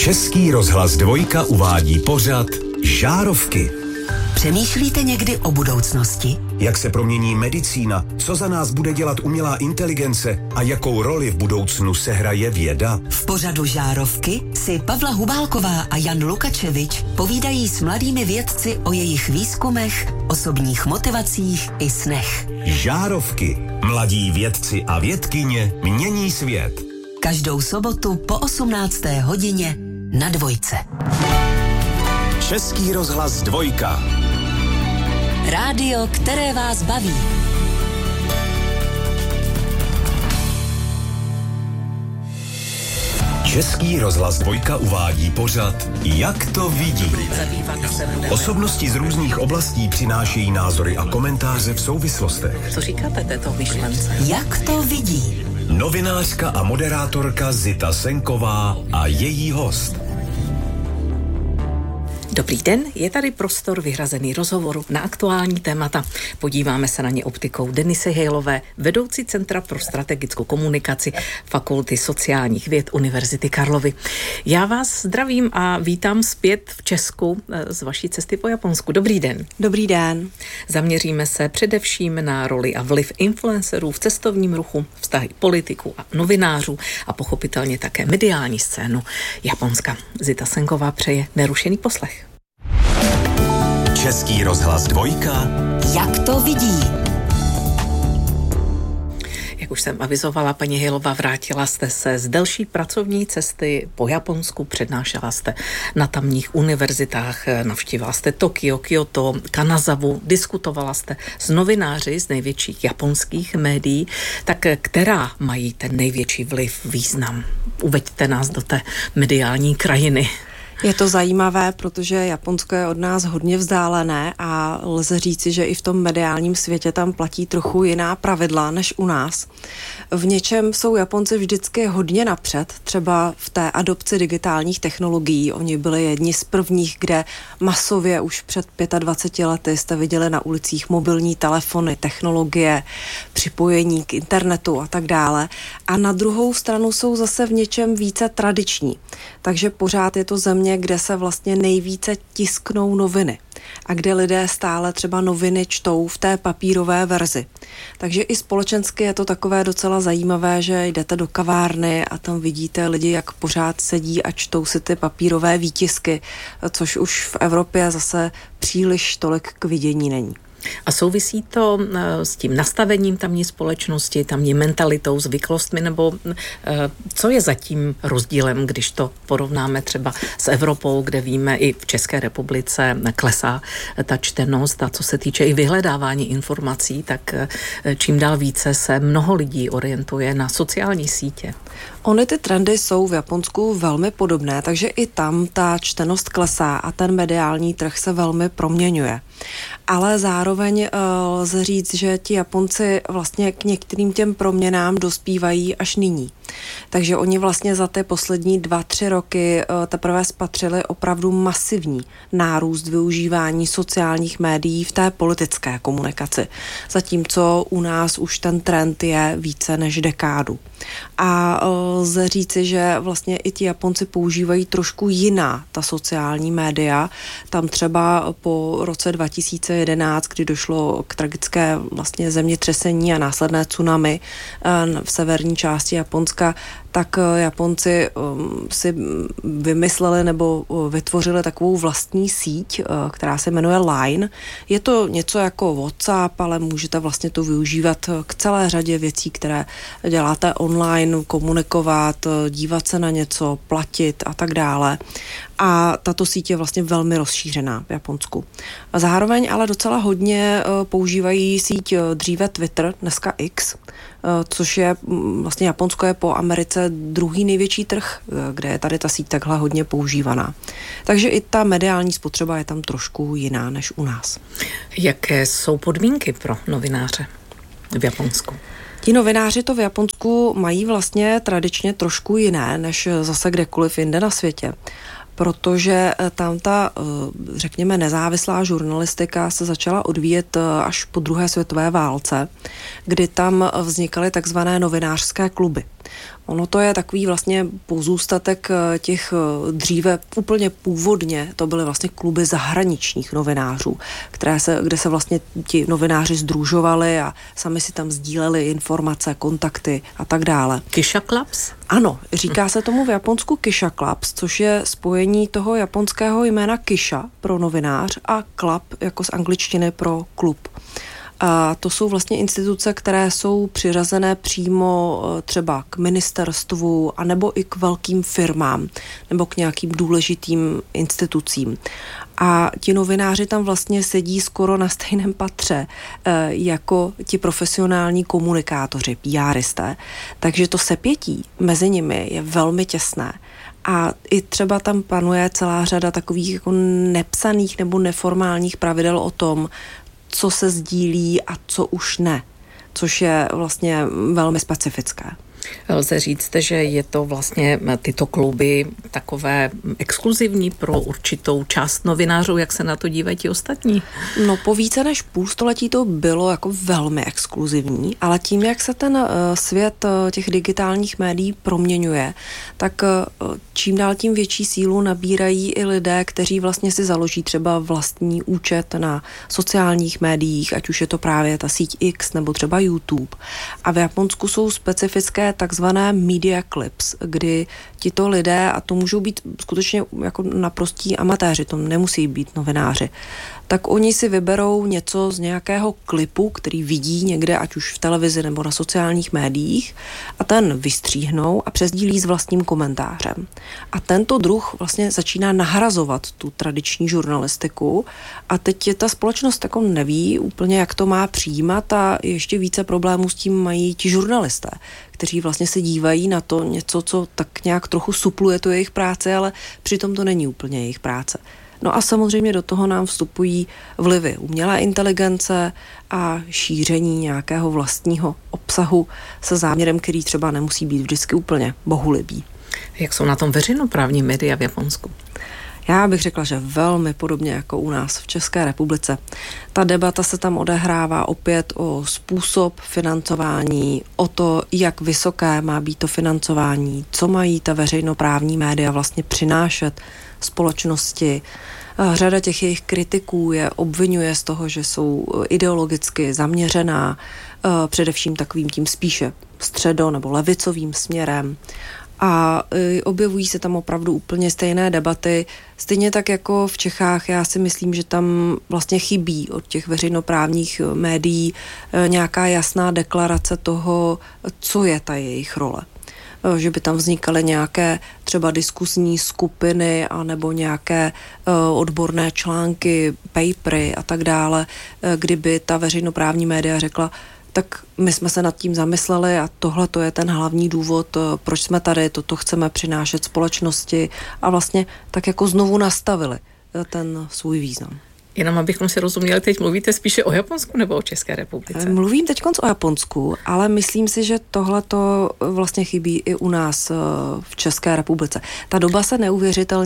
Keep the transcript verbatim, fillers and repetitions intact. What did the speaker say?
Český rozhlas Dvojka uvádí pořad Žárovky. Přemýšlíte někdy o budoucnosti? Jak se promění medicína, co za nás bude dělat umělá inteligence a jakou roli v budoucnu sehraje věda? V pořadu Žárovky si Pavla Hubálková a Jan Lukačevič povídají s mladými vědci o jejich výzkumech, osobních motivacích i snech. Žárovky. Mladí vědci a vědkyně mění svět. Každou sobotu po osmnácté hodině na Dvojce. Český rozhlas Dvojka. Rádio, které vás baví. Český rozhlas Dvojka uvádí pořad Jak to vidí. Osobnosti z různých oblastí přinášejí názory a komentáře v souvislostech. Co říkáte této myšlence? Jak to vidí? Novinářka a moderátorka Zita Senková a její host. Dobrý den, je tady prostor vyhrazený rozhovoru na aktuální témata. Podíváme se na ně optikou Denisy Hejlové, vedoucí Centra pro strategickou komunikaci Fakulty sociálních věd Univerzity Karlovy. Já vás zdravím a vítám zpět v Česku z vaší cesty po Japonsku. Dobrý den. Dobrý den. Zaměříme se především na roli a vliv influencerů v cestovním ruchu, vztahy politiků a novinářů a pochopitelně také mediální scénu Japonska. Zita Senková přeje nerušený poslech. Český rozhlas Dvojka. Jak to vidí? Jak už jsem avizovala, paní Hejlová, vrátila jste se z delší pracovní cesty po Japonsku, přednášela jste na tamních univerzitách, navštívila jste Tokio, Kyoto, Kanazavu, diskutovala jste s novináři z největších japonských médií, tak která mají ten největší vliv, význam? Uveďte nás do té mediální krajiny. Je to zajímavé, protože Japonsko je od nás hodně vzdálené a lze říci, že i v tom mediálním světě tam platí trochu jiná pravidla než u nás. V něčem jsou Japonci vždycky hodně napřed, třeba v té adopci digitálních technologií. Oni byli jedni z prvních, kde masově už před dvaceti pěti lety jste viděli na ulicích mobilní telefony, technologie, připojení k internetu a tak dále. A na druhou stranu jsou zase v něčem více tradiční. Takže pořád je to země, kde se vlastně nejvíce tisknou noviny a kde lidé stále třeba noviny čtou v té papírové verzi. Takže i společensky je to takové docela zajímavé, že jdete do kavárny a tam vidíte lidi, jak pořád sedí a čtou si ty papírové výtisky, což už v Evropě zase příliš tolik k vidění není. A souvisí to s tím nastavením tamní společnosti, tamní mentalitou, zvyklostmi, nebo co je za tím rozdílem, když to porovnáme třeba s Evropou, kde víme i v České republice klesá ta čtenost a co se týče i vyhledávání informací, tak čím dál více se mnoho lidí orientuje na sociální sítě. Ony ty trendy jsou v Japonsku velmi podobné, takže i tam ta čtenost klesá a ten mediální trh se velmi proměňuje. Ale zároveň uh, lze říct, že ti Japonci vlastně k některým těm proměnám dospívají až nyní. Takže oni vlastně za ty poslední dva, tři roky uh, teprve spatřili opravdu masivní nárůst využívání sociálních médií v té politické komunikaci. Zatímco u nás už ten trend je více než dekádu. A uh, lze říci, že vlastně i ti Japonci používají trošku jiná ta sociální média. Tam třeba po roce dva tisíce jedenáct, kdy došlo k tragické vlastně zemětřesení a následné tsunami v severní části Japonska, tak Japonci si vymysleli nebo vytvořili takovou vlastní síť, která se jmenuje Line. Je to něco jako WhatsApp, ale můžete vlastně to využívat k celé řadě věcí, které děláte online, komunikovat, dívat se na něco, platit a tak dále. A tato síť je vlastně velmi rozšířená v Japonsku. A zároveň ale docela hodně používají síť dříve Twitter, dneska X, což je vlastně Japonsko je po Americe druhý největší trh, kde je tady ta síť takhle hodně používaná. Takže i ta mediální spotřeba je tam trošku jiná než u nás. Jaké jsou podmínky pro novináře v Japonsku? Ti novináři to v Japonsku mají vlastně tradičně trošku jiné, než zase kdekoliv jinde na světě. Protože tam ta, řekněme, nezávislá žurnalistika se začala odvíjet až po druhé světové válce, kdy tam vznikaly takzvané novinářské kluby. Ono to je takový vlastně pozůstatek těch dříve úplně původně, to byly vlastně kluby zahraničních novinářů, které se, kde se vlastně ti novináři sdružovali a sami si tam sdíleli informace, kontakty a tak dále. Kisha Clubs? Ano, říká se tomu v Japonsku Kisha Clubs, což je spojení toho japonského jména Kisha pro novinář a club jako z angličtiny pro klub. A to jsou vlastně instituce, které jsou přiřazené přímo třeba k ministerstvu anebo i k velkým firmám nebo k nějakým důležitým institucím. A ti novináři tam vlastně sedí skoro na stejném patře jako ti profesionální komunikátoři, píáristé. Takže to sepětí mezi nimi je velmi těsné. A i třeba tam panuje celá řada takových jako nepsaných nebo neformálních pravidel o tom, co se sdílí a co už ne, což je vlastně velmi specifické. Lze říct, že je to vlastně tyto kluby takové exkluzivní pro určitou část novinářů, jak se na to dívají ti ostatní? No po více než půl století to bylo jako velmi exkluzivní, ale tím, jak se ten uh, svět uh, těch digitálních médií proměňuje, tak uh, čím dál tím větší sílu nabírají i lidé, kteří vlastně si založí třeba vlastní účet na sociálních médiích, ať už je to právě ta síť X nebo třeba YouTube. A v Japonsku jsou specifické takzvané media clips, kdy tito lidé, a to můžou být skutečně jako naprostí amatéři, to nemusí být novináři, tak oni si vyberou něco z nějakého klipu, který vidí někde, ať už v televizi nebo na sociálních médiích, a ten vystříhnou a přesdílí s vlastním komentářem. A tento druh vlastně začíná nahrazovat tu tradiční žurnalistiku a teď je ta společnost jako neví úplně, jak to má přijímat a ještě více problémů s tím mají ti žurnalisté, kteří vlastně se dívají na to něco, co tak nějak trochu supluje tu jejich práci, ale přitom to není úplně jejich práce. No a samozřejmě do toho nám vstupují vlivy umělé inteligence a šíření nějakého vlastního obsahu se záměrem, který třeba nemusí být vždycky úplně bohulibý. Jak jsou na tom veřejnoprávní média v Japonsku? Já bych řekla, že velmi podobně jako u nás v České republice. Ta debata se tam odehrává opět o způsob financování, o to, jak vysoké má být to financování, co mají ta veřejnoprávní média vlastně přinášet společnosti. Řada těch jejich kritiků je obvinuje z toho, že jsou ideologicky zaměřená, především takovým tím spíše středo- nebo levicovým směrem. A objevují se tam opravdu úplně stejné debaty. Stejně tak jako v Čechách, já si myslím, že tam vlastně chybí od těch veřejnoprávních médií nějaká jasná deklarace toho, co je ta jejich role. Že by tam vznikaly nějaké třeba diskusní skupiny anebo nějaké uh, odborné články, papery a tak dále, uh, kdyby ta veřejnoprávní média řekla, tak my jsme se nad tím zamysleli a tohle to je ten hlavní důvod, proč jsme tady, toto chceme přinášet společnosti a vlastně tak jako znovu nastavili ten svůj význam. Jenom abychom si rozuměli, teď mluvíte spíše o Japonsku nebo o České republice? Mluvím teď o Japonsku, ale myslím si, že tohle to vlastně chybí i u nás v České republice. Ta doba se neuvěřitelně